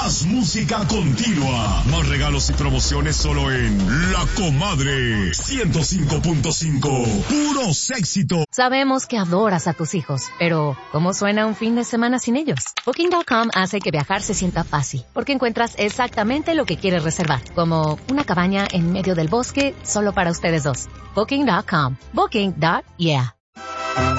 Más música continua. Más regalos y promociones solo en La Comadre 105.5. Puros éxitos. Sabemos que adoras a tus hijos, pero ¿cómo suena un fin de semana sin ellos? Booking.com hace que viajar se sienta fácil, porque encuentras exactamente lo que quieres reservar, como una cabaña en medio del bosque solo para ustedes dos. Booking.com. Booking.yeah.